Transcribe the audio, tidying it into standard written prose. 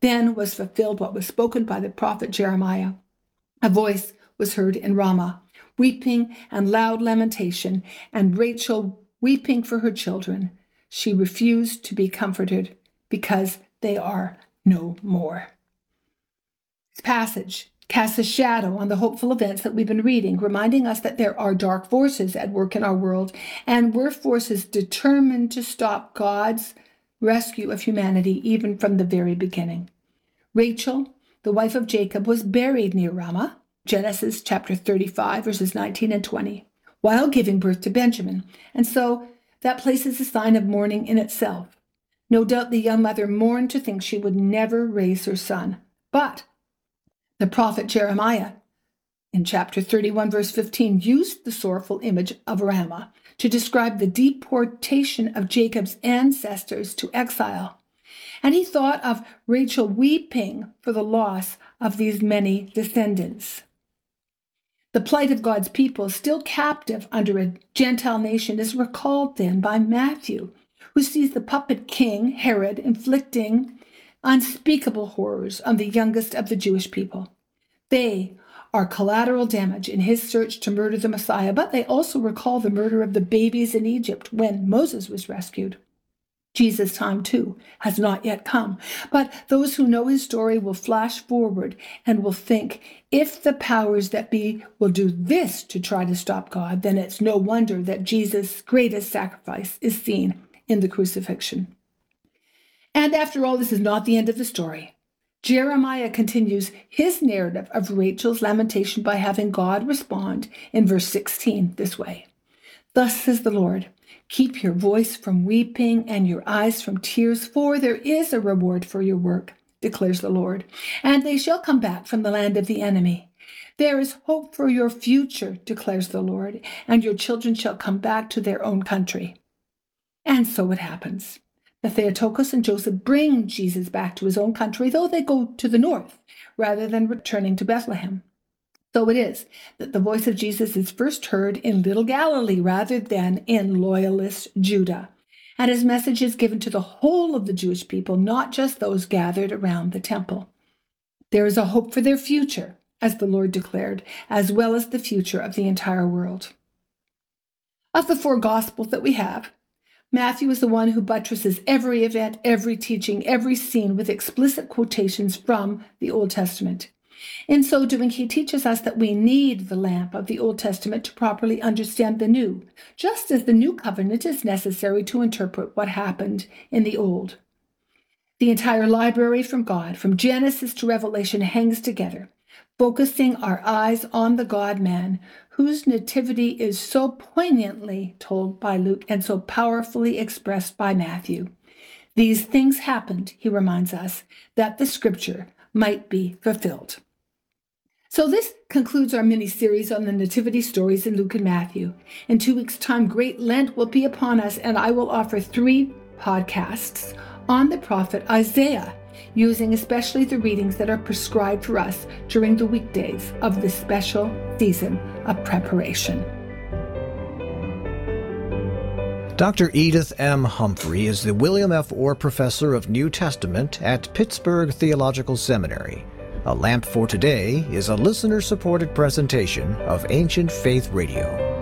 Then was fulfilled what was spoken by the prophet Jeremiah. A voice was heard in Ramah, weeping and loud lamentation, and Rachel weeping for her children. She refused to be comforted because they are no more. This passage casts a shadow on the hopeful events that we've been reading, reminding us that there are dark forces at work in our world, and we're forces determined to stop God's rescue of humanity even from the very beginning. Rachel, the wife of Jacob, was buried near Ramah, Genesis chapter 35, verses 19 and 20, while giving birth to Benjamin. And so that place is a sign of mourning in itself. No doubt the young mother mourned to think she would never raise her son. But the prophet Jeremiah, in chapter 31, verse 15, used the sorrowful image of Ramah to describe the deportation of Jacob's ancestors to exile. And he thought of Rachel weeping for the loss of these many descendants. The plight of God's people, still captive under a Gentile nation, is recalled then by Matthew, who sees the puppet king, Herod, inflicting unspeakable horrors on the youngest of the Jewish people. They are collateral damage in his search to murder the Messiah, but they also recall the murder of the babies in Egypt when Moses was rescued. Jesus' time, too, has not yet come. But those who know his story will flash forward and will think, if the powers that be will do this to try to stop God, then it's no wonder that Jesus' greatest sacrifice is seen in the crucifixion. And after all, this is not the end of the story. Jeremiah continues his narrative of Rachel's lamentation by having God respond in verse 16 this way. Thus says the Lord, keep your voice from weeping and your eyes from tears, for there is a reward for your work, declares the Lord, and they shall come back from the land of the enemy. There is hope for your future, declares the Lord, and your children shall come back to their own country. And so it happens. The Theotokos and Joseph bring Jesus back to his own country, though they go to the north, rather than returning to Bethlehem. So it is that the voice of Jesus is first heard in Little Galilee rather than in loyalist Judah. And his message is given to the whole of the Jewish people, not just those gathered around the temple. There is a hope for their future, as the Lord declared, as well as the future of the entire world. Of the four Gospels that we have, Matthew is the one who buttresses every event, every teaching, every scene with explicit quotations from the Old Testament. In so doing, he teaches us that we need the lamp of the Old Testament to properly understand the New, just as the New Covenant is necessary to interpret what happened in the Old. The entire library from God, from Genesis to Revelation, hangs together, focusing our eyes on the God-man, whose nativity is so poignantly told by Luke and so powerfully expressed by Matthew. These things happened, he reminds us, that the scripture might be fulfilled. So this concludes our mini-series on the nativity stories in Luke and Matthew. In 2 weeks' time, Great Lent will be upon us, and I will offer 3 podcasts on the prophet Isaiah, using especially the readings that are prescribed for us during the weekdays of this special season of preparation. Dr. Edith M. Humphrey is the William F. Orr Professor of New Testament at Pittsburgh Theological Seminary. A Lamp for Today is a listener-supported presentation of Ancient Faith Radio.